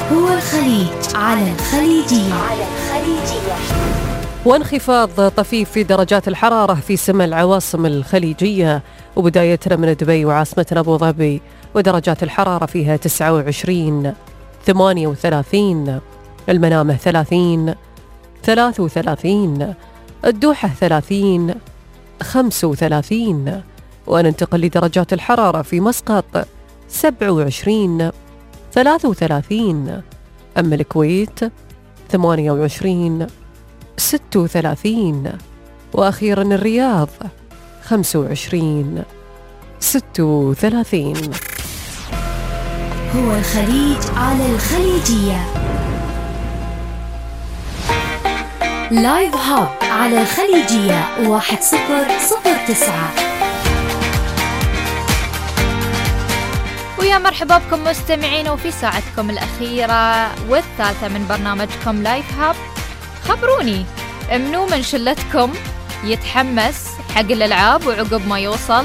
هو الخليج على الخليجية. وانخفاض طفيف في درجات الحرارة في سمع العواصم الخليجية، وبدايتنا من دبي وعاصمتنا أبو ظبي، ودرجات الحرارة فيها 29 38، المنامة 30 33، الدوحة 30 35، وننتقل لدرجات الحرارة في مسقط 27 33، أما الكويت 28 36، وأخيرا الرياض 25 36. هو الخليج على الخليجية. لايف هاب على الخليجية 1009. ويا مرحبا بكم مستمعين، وفي ساعتكم الأخيرة والثالثة من برنامجكم لايف هاب. خبروني منو من شلتكم يتحمس حق الألعاب وعقب ما يوصل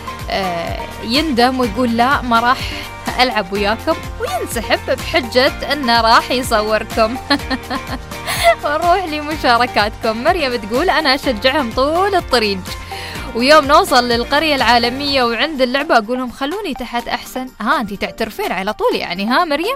يندم ويقول لا ما راح ألعب وياكم، وينسحب بحجة أنه راح يصوركم. ونروح لمشاركاتكم. مريم تقول أنا أشجعهم طول الطريق، ويوم نوصل للقرية العالمية وعند اللعبة أقولهم خلوني تحت أحسن. أنتي تعترفين على طول يعني مريم؟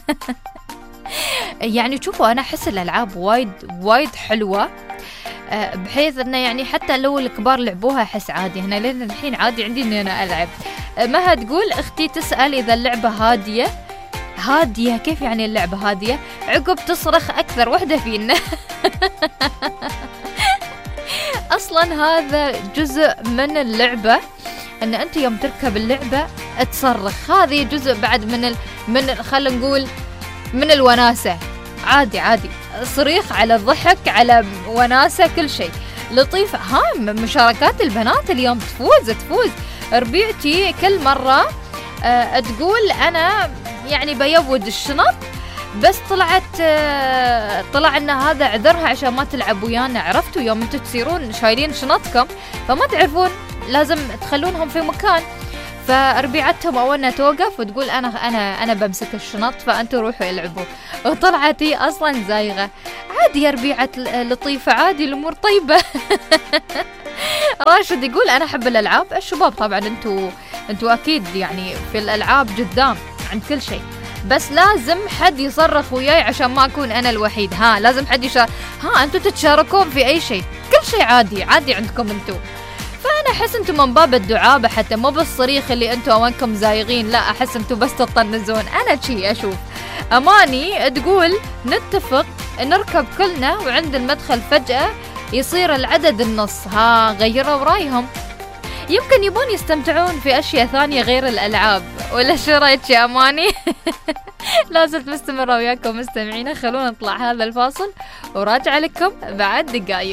يعني شوفوا، أنا أحس الألعاب وايد حلوة، بحيث أنه يعني حتى لو الكبار لعبوها أحس عادي. هنا لين الحين عادي عندي أني أنا ألعب. مها تقول أختي تسأل إذا اللعبة هادية. كيف يعني اللعبة هادية؟ عقب تصرخ أكثر وحدة فينا. أصلا هذا جزء من اللعبة، أن أنت يوم تركب اللعبة تصرخ. هذه جزء بعد من خلينا نقول من الوناسة. عادي صريخ على الضحك على وناسة، كل شيء لطيف. مشاركات البنات اليوم تفوز. ربيعتي كل مرة تقول أنا يعني بيود الشنط، بس طلع ان هذا عذرها عشان ما تلعب ويانا. عرفتوا يوم انتوا تصيرون شايلين شنطكم فما تعرفون لازم تخلونهم في مكان، فربيعتهم اولنا توقف وتقول انا بمسك الشنط فانتوا روحوا العبوا. وطلعت هي اصلا زايغه. عادي يا ربيعه لطيفه، عادي الامور طيبه. راشد يقول انا احب الالعاب. الشباب طبعا انتوا اكيد يعني في الالعاب قدام عند كل شيء، بس لازم حد يصرخ وياي عشان ما أكون أنا الوحيد. لازم حد أنتوا تتشاركون في أي شيء، كل شيء عادي عندكم أنتوا. فأنا أحس أنتوا من باب الدعابة، حتى مو بالصريخ اللي أنتوا أوانكم زايغين، لا أحس أنتوا بس تطنزون. أنا شي أشوف. أماني تقول نتفق نركب كلنا وعند المدخل فجأة يصير العدد النص. غيروا رأيهم، يمكن يبون يستمتعون في أشياء ثانية غير الألعاب، ولا شو رأيك يا أماني؟ لازلت مستمرة وياكم مستمعين. خلونا نطلع هذا الفاصل وراجع لكم بعد دقايق.